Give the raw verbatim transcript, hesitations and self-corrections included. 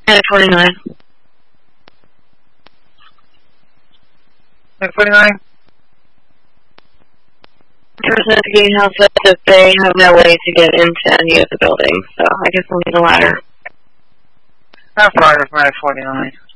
At forty-nine. At forty-nine? Person at the gatehouse said that they have no way to get into any of the buildings, so I guess we'll need a ladder. How far is my forty-nine?